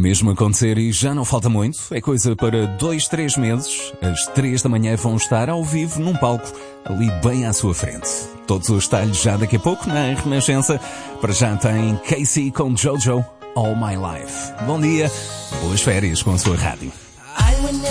mesmo acontecer e já não falta muito. É coisa para 2, 3 meses. Às 3 da manhã vão estar ao vivo num palco, ali bem à sua frente. Todos os detalhes já daqui a pouco na Renascença. Para já tem Casey com Jojo, All My Life. Bom dia, boas férias com a sua rádio.